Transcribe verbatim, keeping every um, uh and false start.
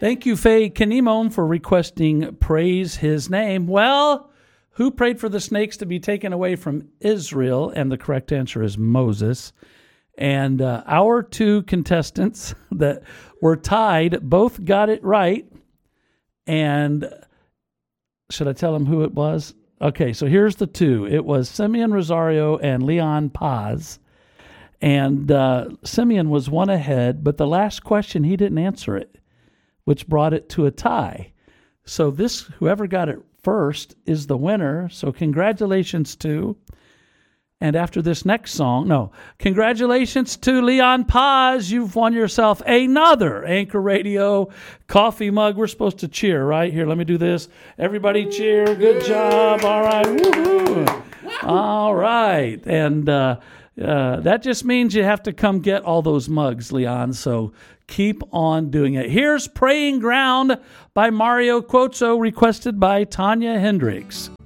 Thank you, Faye Kanimon, for requesting Praise His Name. Well, who prayed for the snakes to be taken away from Israel? And the correct answer is Moses. And uh, our two contestants that were tied both got it right. And should I tell them who it was? Okay, so here's the two. It was Simeon Rosario and Leon Paz. And uh, Simeon was one ahead, but the last question, he didn't answer it, which brought it to a tie. So this, whoever got it first is the winner. So congratulations to, and after this next song, no, congratulations to Leon Paz. You've won yourself another Anchor Radio coffee mug. We're supposed to cheer, right? Here, let me do this. Everybody cheer. Good job. All right. Woo-hoo. All right. And uh, uh, that just means you have to come get all those mugs, Leon. So keep on doing it. Here's Praying Ground by Mario Cuozzo, requested by Tanya Hendricks.